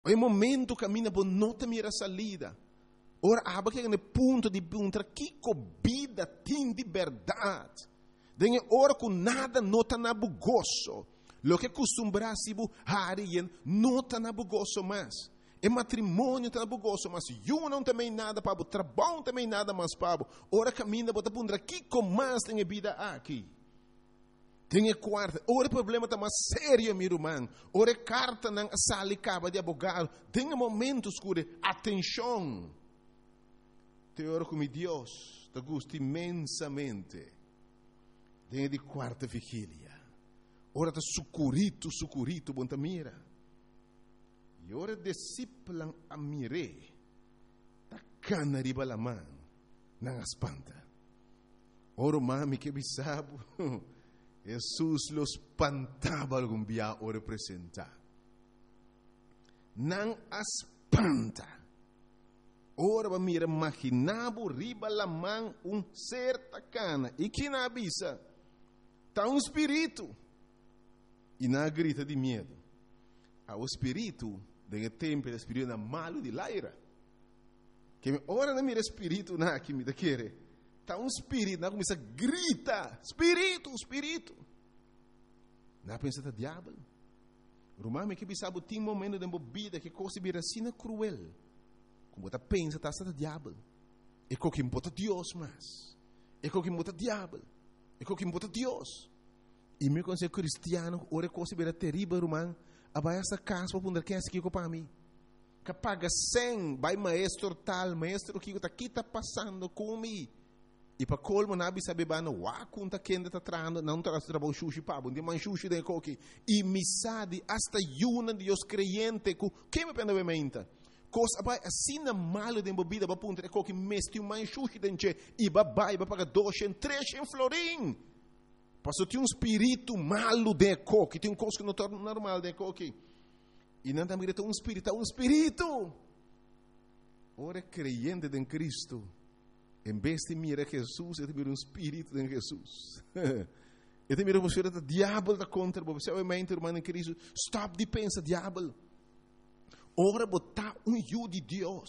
O momento caminha por não ter a salida. Ora, há que no ponto de perguntar que vida tem de verdade. Dengue ora com nada nota na bugoso. Lo que costumbra se bu harien nota na bugoso mais. E matrimônio tá na bugoso, mas eu não também nada para o trabalho também nada mais para. Ora caminha por perguntar que mais tem vida aqui. Tem quarta, ora problema está mais sério, meu irmão. Ora carta na sala acaba de abogado. Tem momentos que atenção. Te oro com Deus, te gusta imensamente. Tem de quarta vigília. Ora está sucurito, bom mira. E ora disciplan a mire. Ta cana riba la mão, não espanta. Ora mami que bisabo. Jesus los espantava algum dia o representar. Não espanta. Ora mira imaginavo riba la mão certa cana. E que na avisa? Tá espírito. E na grita de medo. O espírito, de tempo, o espírito na malo de laira. Que ora na mira espírito na que me querer. Está espírito, não começa a gritar, espírito. Não pensa que diabo. Romano que sabe tem momento de bebida que coisa vira assim cruel. Como você pensa que está diabo. É o que importa Deus mais. É o que importa diabo. É o que importa Deus. E me considero cristiano, ora coisa vira terrível, romano. Abai essa casa para poder quem é aqui para mim. Que paga 100, vai maestro tal, maestro que está passando comigo. E para colmo na bisa bebano wa kunta kenda ta trando não tra trabalho sushi pa bom de man sushi de coque e misade hasta yuna de os creyente ku que me pena bementa coisa vai assim na malo de bebida ba punta coque mesti um man sushi denche e ba paga 200 300 florim passou tem um espírito malo de coque tem um coisa que não torna normal de coque e não também tem um espírito ora creyente em Cristo. Em vez de mirar Jesus, eu miro espírito de Jesus. Eu miro você o diabo da contra você, o mente irmão em Cristo. Stop de pensar diabo. Ora botar yu de Deus.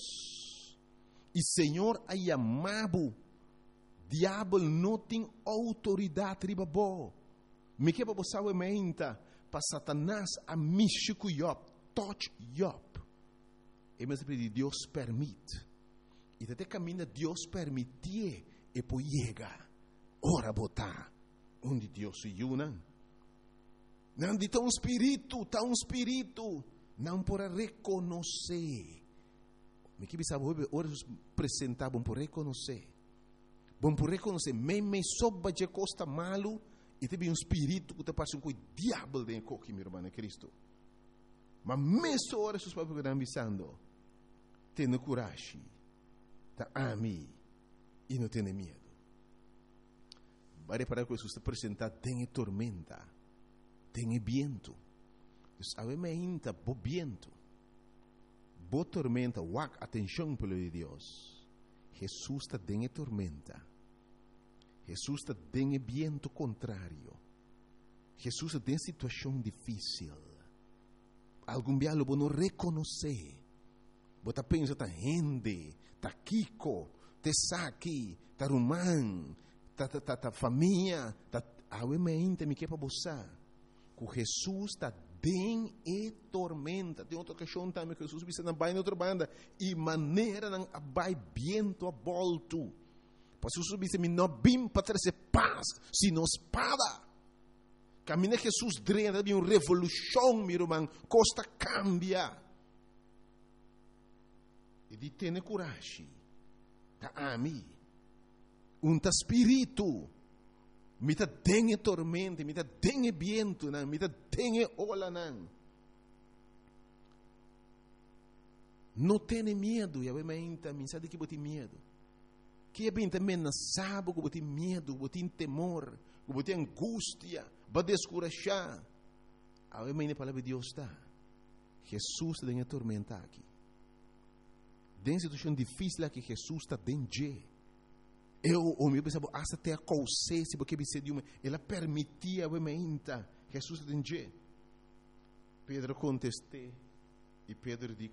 E Senhor a chamado. Diabo não tem autoridade riba bo. Me que para você o mente para Satanás a mixico Job, touch Job. E mas Deus permite. E até caminha Deus permitir e poi chega. Ora botar onde Deus se une. Não de tão espírito, não por reconhecer. Me que sabe ora apresentar bom por reconhecer. Bom por reconhecer, me soba de costa malo e teve um espírito que te passa com o diabo de coque, meu irmão Cristo. Mas mesmo ora seus papéis que estão avisando, tenha coragem. Tá ami e não tem medo. Vai para que Jesus te apresentar tem tormenta, tem viento. Então, a mente bo viento, bo tormenta, wak atenção pelo de Deus. Jesus está tem tormenta. Jesus está tem viento contrário. Jesus tem situação difícil. Algum dia lo não reconhecer. Você pensa tá rende. Ta Kiko, te Saki, ta Rumán, ta família, ta mente me que para você. Que Jesus está bem e tormenta. Tem outra questão também que Jesus disse na baia outra banda e maneira não abai viento a volto. Pois Jesus disse me não bim para trazer paz, sino espada. Caminha Jesus drena de uma revolução, meu irmão, costa cambia. E de ter coragem. Tá ami. Ta espírito. Me ta dengue tormenta, me ta dengue viento, me ta dengue ola não. Não tenha medo, e mente, me sabe que você tem medo. Que é bem também não sabe que você tem medo, você tem temor, que você tem angústia, vai descorajar. A mente a palavra de Deus está. Jesus tem a tormenta aqui. Tem situação difícil que Jesus está dentro. O meu pensava, até a consciência, porque ela permitia a mente. Jesus está dentro. Pedro contestou. E Pedro diz